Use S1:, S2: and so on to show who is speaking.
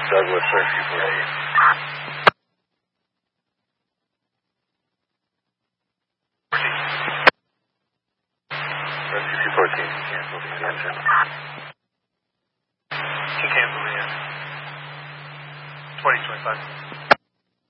S1: Douglas, Rescue 14. Rescue 214, cancel the engine.
S2: Can cancel the 2025.